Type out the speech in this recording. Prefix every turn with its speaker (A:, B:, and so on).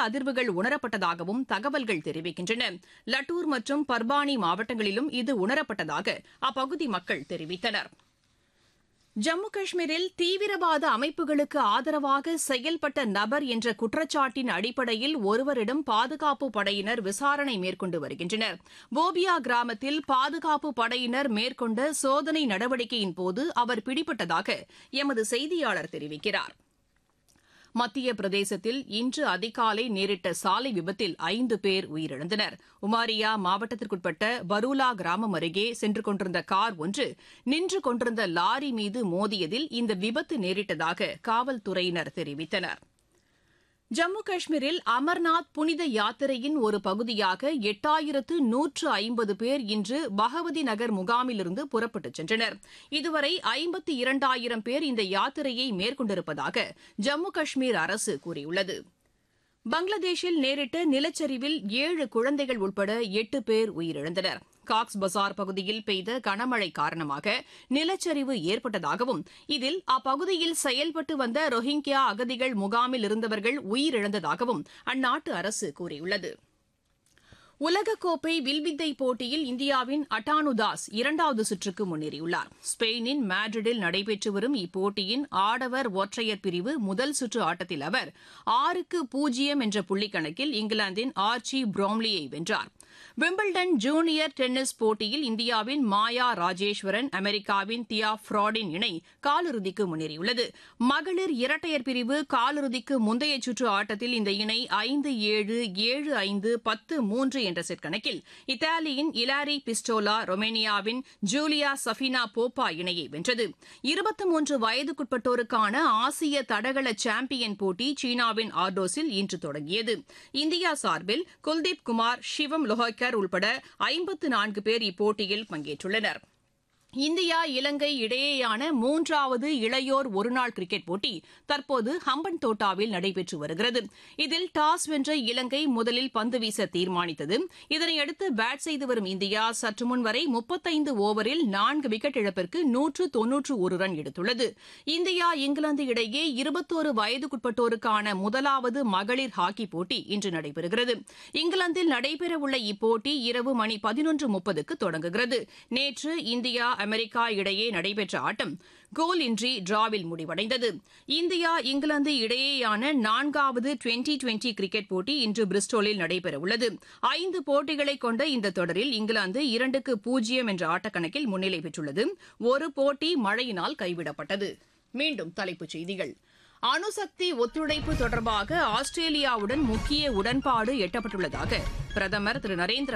A: அதிர்வுகள் உணரப்பட்டதாகவும் தகவல்கள் தெரிவிக்கின்றன. லட்டூர் மற்றும் பர்பானி மாவட்டங்களிலும் இது உணரப்பட்டதாக அப்பகுதி மக்கள் தெரிவித்தனர். ஜம்மு காஷ்மீரில் தீவிரவாத அமைப்புகளுக்கு ஆதரவாக செயல்பட்ட நபர் என்ற குற்றச்சாட்டின் அடிப்படையில் ஒருவரிடம் பாதுகாப்பு படையினர் விசாரணை மேற்கொண்டு வருகின்றனர். போபியா கிராமத்தில் பாதுகாப்பு படையினர் மேற்கொண்ட சோதனை நடவடிக்கையின்போது அவர் பிடிபட்டதாக எமது செய்தியாளர் தெரிவிக்கிறார். மத்திய பிரதேசத்தில் இன்று அதிகாலை நேரிட்ட சாலை விபத்தில் 5 பேர் உயிரிழந்தனர். உமாரியா மாவட்டத்திற்குட்பட்ட பரூலா கிராமம் அருகே சென்று கொண்டிருந்த கார் ஒன்று நின்று கொண்டிருந்த லாரி மீது மோதியதில் இந்த விபத்து நேரிட்டதாக காவல்துறையினர் தெரிவித்தனர். ஜம்மு காஷ்மீரில் அமர்நாத் புனித யாத்திரையின் ஒரு பகுதியாக 8150 பேர் இன்று பகவதி நகர் முகாமிலிருந்து புறப்பட்டுச் சென்றனர். இதுவரை 52,000 பேர் இந்த யாத்திரையை மேற்கொண்டிருப்பதாக ஜம்மு காஷ்மீர் அரசு கூறியுள்ளது. பங்களாதேஷில் நேரிட்ட நிலச்சரிவில் 7 குழந்தைகள் உட்பட 8 பேர் உயிரிழந்தனர். காக்ஸ் பசார் பகுதியில் பெய்த கனமழை காரணமாக நிலச்சரிவு ஏற்பட்டதாகவும் இதில் அப்பகுதியில் செயல்பட்டு வந்த ரோஹிங்கியா அகதிகள் முகாமில் இருந்தவர்கள் உயிரிழந்ததாகவும் அந்நாட்டு அரசு கூறியுள்ளது. உலகக்கோப்பை வில்வித்தை போட்டியில் இந்தியாவின் அட்டானு தாஸ் 2வது சுற்றுக்கு முன்னேறியுள்ளார். ஸ்பெயினின் மேட்ரிடில் நடைபெற்று வரும் இப்போட்டியின் ஆடவர் ஒற்றையர் பிரிவு முதல் சுற்று ஆட்டத்தில் அவர் 6-0 என்ற புள்ளிக்கணக்கில் இங்கிலாந்தின் ஆர்ச்சி ப்ரோம்லியை வென்றார். விம்பிள்டன் ஜூனியர் டென்னிஸ் போட்டியில் இந்தியாவின் மாயா ராஜேஸ்வரன், அமெரிக்காவின் தியா ஃப்ராடின் இணை காலிறுதிக்கு முன்னேறியுள்ளது. மகளிர் இரட்டையர் பிரிவு காலிறுதிக்கு முந்தைய சுற்று ஆட்டத்தில் இந்த இணை 5-7, 7-5, 10-3 என்ற செட் கணக்கில் இத்தாலியின் இலாரி பிஸ்டோலா, ரொமேனியாவின் ஜூலியா சஃபினா போப்பா இணையை வென்றது. 23 வயதுக்குட்பட்டோருக்கான ஆசிய தடகள சாம்பியன் போட்டி சீனாவின் ஆர்டோஸில் இன்று தொடங்கியது. இந்தியா சார்பில் குல்தீப் குமார், சிவம் லோஹக்கர் உள்பட 54 பேர் இப்போட்டியில் பங்கேற்றுள்ளனர். இந்தியா இலங்கை இடையேயான 3வது இளையோர் ஒருநாள் கிரிக்கெட் போட்டி தற்போது ஹம்பன் தோட்டாவில் நடைபெற்று வருகிறது. இதில் டாஸ் வென்ற இலங்கை முதலில் பந்து வீச தீர்மானித்தது. இதனையடுத்து பேட் செய்து வரும் இந்தியா சற்று முன் வரை 35 ஓவரில் 4 விக்கெட் இழப்பிற்கு 191 ரன் எடுத்துள்ளது. இந்தியா இங்கிலாந்து இடையே 21 வயதுக்குட்பட்டோருக்கான முதலாவது மகளிர் ஹாக்கி போட்டி இன்று நடைபெறுகிறது. இங்கிலாந்தில் நடைபெறவுள்ள இப்போட்டி இரவு மணி 11:30க்கு தொடங்குகிறது. நேற்று இந்தியா அமெரிக்கா இடையே நடைபெற்ற ஆட்டம் கோல் இன்றி டிராவில் முடிவடைந்தது. இந்தியா இங்கிலாந்து இடையேயான 4வது டுவெண்டி கிரிக்கெட் போட்டி இன்று பிரிஸ்டோலில் நடைபெறவுள்ளது. 5 போட்டிகளை கொண்ட இந்த தொடரில் இங்கிலாந்து 2-0 என்ற ஆட்டக்கணக்கில் முன்னிலை பெற்றுள்ளது. ஒரு போட்டி மழையினால் கைவிடப்பட்டது. மீண்டும் தலைப்புச் செய்திகள். அணுசக்தி ஒத்துழைப்பு தொடர்பாக ஆஸ்திரேலியாவுடன் முக்கிய உடன்பாடு எட்டப்பட்டுள்ளதாக பிரதமர் திரு நரேந்திர